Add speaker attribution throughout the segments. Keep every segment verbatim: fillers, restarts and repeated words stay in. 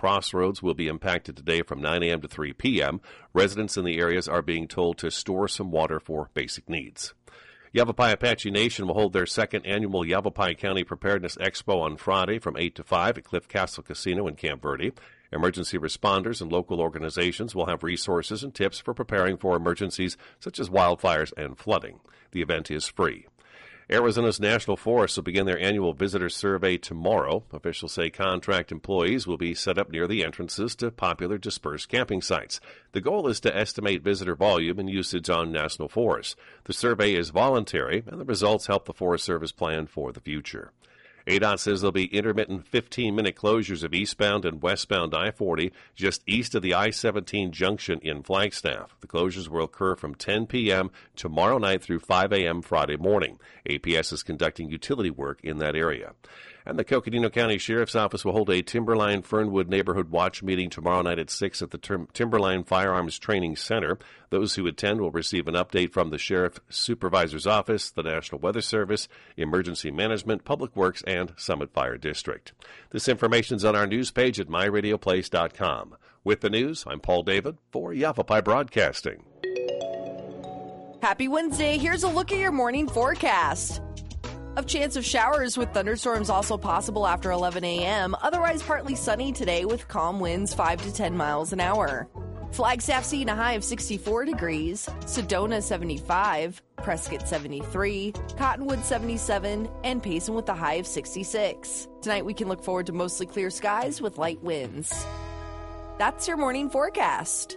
Speaker 1: Crossroads will be impacted today from nine a.m. to three p.m. Residents in the areas are being told to store some water for basic needs. Yavapai Apache Nation will hold their second annual Yavapai County Preparedness Expo on Friday from eight to five at Cliff Castle Casino in Camp Verde. Emergency responders and local organizations will have resources and tips for preparing for emergencies such as wildfires and flooding. The event is free. Arizona's National Forests will begin their annual visitor survey tomorrow. Officials say contract employees will be set up near the entrances to popular dispersed camping sites. The goal is to estimate visitor volume and usage on national forests. The survey is voluntary, and the results help the Forest Service plan for the future. A D O T says there'll be intermittent fifteen-minute closures of eastbound and westbound I forty just east of the I seventeen junction in Flagstaff. The closures will occur from ten p.m. tomorrow night through five a.m. Friday morning. A P S is conducting utility work in that area. And the Coconino County Sheriff's Office will hold a Timberline Fernwood Neighborhood Watch meeting tomorrow night at six at the Tim- Timberline Firearms Training Center. Those who attend will receive an update from the Sheriff Supervisor's Office, the National Weather Service, Emergency Management, Public Works, and Summit Fire District. This information is on our news page at my radio place dot com. With the news, I'm Paul David for Yavapai Broadcasting.
Speaker 2: Happy Wednesday. Here's a look at your morning forecast. A chance of showers with thunderstorms also possible after eleven a.m. Otherwise partly sunny today with calm winds five to ten miles an hour. Flagstaff seeing a high of sixty-four degrees, Sedona seventy-five, Prescott seventy-three, Cottonwood seventy-seven, and Payson with a high of sixty-six. Tonight we can look forward to mostly clear skies with light winds. That's your morning forecast.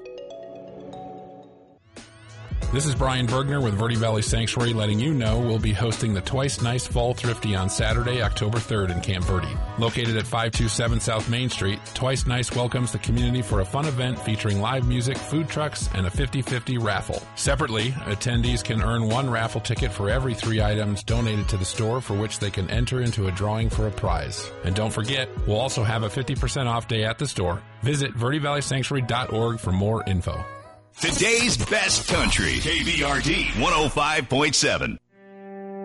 Speaker 3: This is Brian Bergner with Verde Valley Sanctuary letting you know we'll be hosting the Twice Nice Fall Thrifty on Saturday, October third in Camp Verde. Located at five two seven South Main Street, Twice Nice welcomes the community for a fun event featuring live music, food trucks, and a fifty-fifty raffle. Separately, attendees can earn one raffle ticket for every three items donated to the store for which they can enter into a drawing for a prize. And don't forget, we'll also have a fifty percent off day at the store. Visit verde valley sanctuary dot org for more info.
Speaker 4: Today's best country, K B R D one oh five point seven.